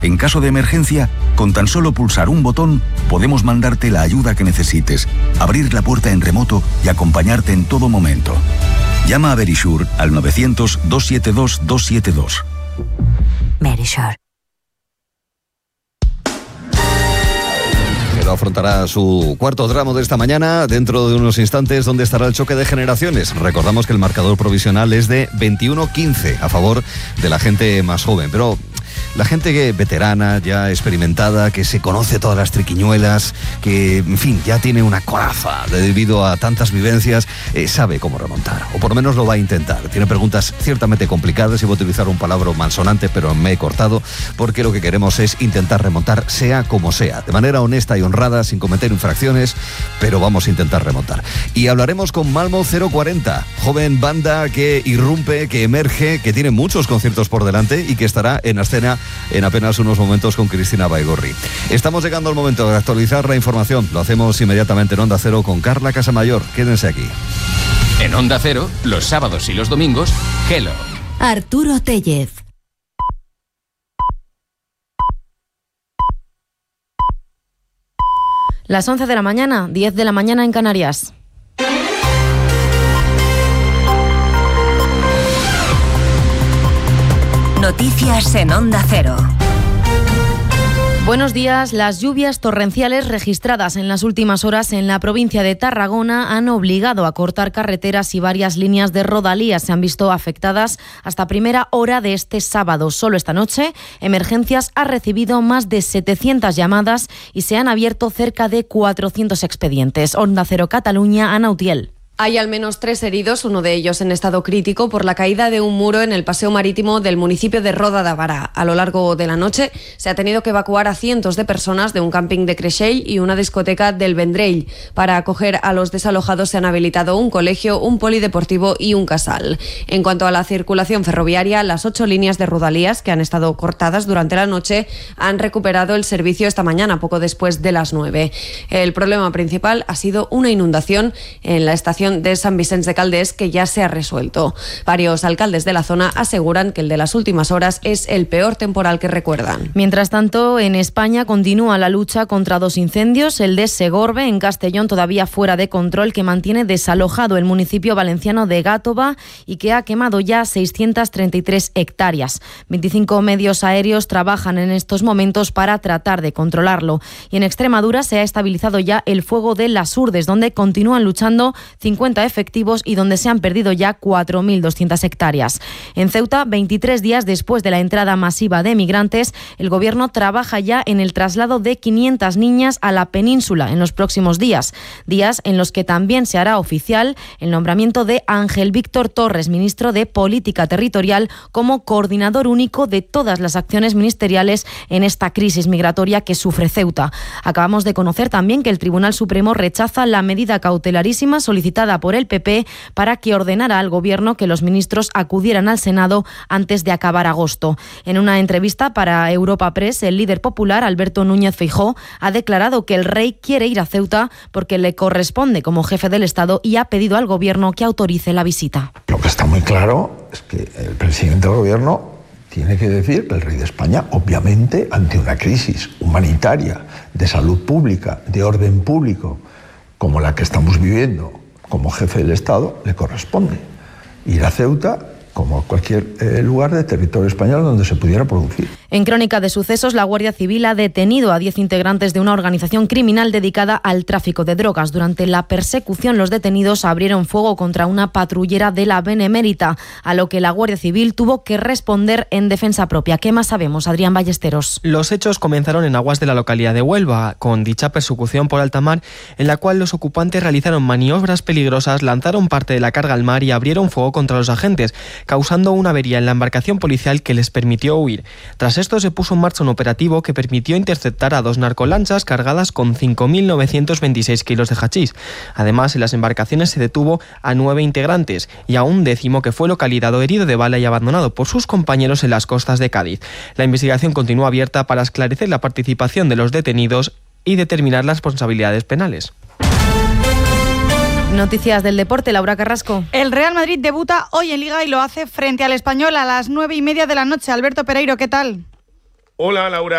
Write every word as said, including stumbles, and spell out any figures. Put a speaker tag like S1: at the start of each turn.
S1: En caso de emergencia, con tan solo pulsar un botón, podemos mandarte la ayuda que necesites, abrir la puerta en remoto y acompañarte en todo momento. Llama a Verisure al novecientos, doscientos setenta y dos, doscientos setenta y dos.
S2: Verisure.
S3: Afrontará su cuarto tramo de esta mañana dentro de unos instantes, donde estará el choque de generaciones. Recordamos que el marcador provisional es de veintiuno quince a favor de la gente más joven, pero la gente que veterana, ya experimentada, que se conoce todas las triquiñuelas, que, en fin, ya tiene una coraza debido a tantas vivencias, eh, sabe cómo remontar, o por lo menos lo va a intentar. Tiene preguntas ciertamente complicadas, y voy a utilizar un palabra malsonante, pero me he cortado, porque lo que queremos es intentar remontar, sea como sea, de manera honesta y honrada, sin cometer infracciones, pero vamos a intentar remontar. Y hablaremos con Malmo cero cuarenta, joven banda que irrumpe, que emerge, que tiene muchos conciertos por delante y que estará en la escena en apenas unos momentos con Cristina Baigorri. Estamos llegando al momento de actualizar la información. Lo hacemos inmediatamente en Onda Cero con Carla Casamayor. Quédense aquí.
S4: En Onda Cero, los sábados y los domingos, Hello.
S2: Arturo Tellez.
S5: Las once de la mañana, diez de la mañana en Canarias.
S2: Noticias en Onda Cero.
S5: Buenos días. Las lluvias torrenciales registradas en las últimas horas en la provincia de Tarragona han obligado a cortar carreteras, y varias líneas de rodalías se han visto afectadas hasta primera hora de este sábado. Solo esta noche, Emergencias ha recibido más de setecientas llamadas y se han abierto cerca de cuatrocientos expedientes. Onda Cero Cataluña, Ana Utiel.
S6: Hay al menos tres heridos, uno de ellos en estado crítico, por la caída de un muro en el paseo marítimo del municipio de Roda de Bará. A lo largo de la noche se ha tenido que evacuar a cientos de personas de un camping de Creixell y una discoteca del Vendrell. Para acoger a los desalojados se han habilitado un colegio, un polideportivo y un casal. En cuanto a la circulación ferroviaria, las ocho líneas de Rodalías, que han estado cortadas durante la noche, han recuperado el servicio esta mañana, poco después de las nueve. El problema principal ha sido una inundación en la estación de San Vicente de Caldés, que ya se ha resuelto. Varios alcaldes de la zona aseguran que el de las últimas horas es el peor temporal que recuerdan.
S5: Mientras tanto, en España continúa la lucha contra dos incendios, el de Segorbe, en Castellón, todavía fuera de control, que mantiene desalojado el municipio valenciano de Gátova y que ha quemado ya seiscientas treinta y tres hectáreas. veinticinco medios aéreos trabajan en estos momentos para tratar de controlarlo. Y en Extremadura se ha estabilizado ya el fuego de Las Urdes, donde continúan luchando cincuenta efectivos y donde se han perdido ya cuatro mil doscientas hectáreas. En Ceuta, veintitrés días después de la entrada masiva de migrantes, el gobierno trabaja ya en el traslado de quinientas niñas a la península en los próximos días. Días en los que también se hará oficial el nombramiento de Ángel Víctor Torres, ministro de Política Territorial, como coordinador único de todas las acciones ministeriales en esta crisis migratoria que sufre Ceuta. Acabamos de conocer también que el Tribunal Supremo rechaza la medida cautelarísima solicitada por el P P para que ordenara al Gobierno que los ministros acudieran al Senado antes de acabar agosto. En una entrevista para Europa Press, el líder popular, Alberto Núñez Feijóo, ha declarado que el rey quiere ir a Ceuta porque le corresponde como jefe del Estado y ha pedido al Gobierno que autorice la visita.
S7: Lo que está muy claro es que el presidente del Gobierno tiene que decir que el rey de España, obviamente, ante una crisis humanitaria, de salud pública, de orden público, como la que estamos viviendo, como jefe del Estado, le corresponde ir a Ceuta como a cualquier eh, lugar de territorio español donde se pudiera producir.
S5: En Crónica de Sucesos, la Guardia Civil ha detenido a diez integrantes de una organización criminal dedicada al tráfico de drogas. Durante la persecución, los detenidos abrieron fuego contra una patrullera de la Benemérita, a lo que la Guardia Civil tuvo que responder en defensa propia. ¿Qué más sabemos, Adrián Ballesteros?
S8: Los hechos comenzaron en aguas de la localidad de Huelva, con dicha persecución por alta mar, en la cual los ocupantes realizaron maniobras peligrosas, lanzaron parte de la carga al mar y abrieron fuego contra los agentes, causando una avería en la embarcación policial que les permitió huir. Tras esto se puso en marcha un operativo que permitió interceptar a dos narcolanchas cargadas con cinco mil novecientos veintiséis kilos de hachís. Además, en las embarcaciones se detuvo a nueve integrantes y a un décimo que fue localizado herido de bala y abandonado por sus compañeros en las costas de Cádiz. La investigación continúa abierta para esclarecer la participación de los detenidos y determinar las responsabilidades penales.
S5: Noticias del deporte, Laura Carrasco.
S9: El Real Madrid debuta hoy en Liga y lo hace frente al Español a las nueve y media de la noche. Alberto Pereiro, ¿qué tal?
S10: Hola, Laura.